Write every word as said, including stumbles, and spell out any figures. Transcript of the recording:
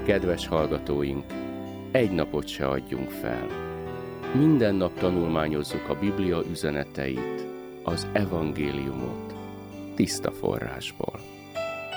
Kedves hallgatóink, egy napot se adjunk fel. Minden nap tanulmányozzuk a Biblia üzeneteit, az evangéliumot, tiszta forrásból.